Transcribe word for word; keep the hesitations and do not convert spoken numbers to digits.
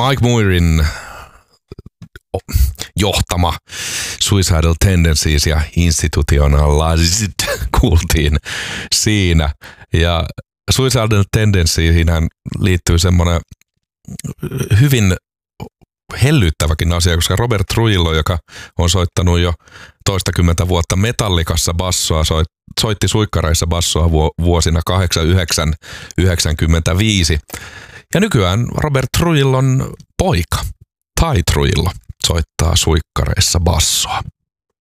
Mike Muirin johtama Suicidal Tendencies ja Institutionalized kuultiin siinä. Ja Suicidal Tendencyhän liittyy semmoinen hyvin hellyttäväkin asia, koska Robert Trujillo, joka on soittanut jo toistakymmentä vuotta Metallicassa bassoa, soitti suikkareissa bassoa vuosina kahdeksankymmentäyhdeksän yhdeksänkymmentäviisi. Ja nykyään Robert Trujillon poika, Ty Trujillo, soittaa suikkareissa bassoa.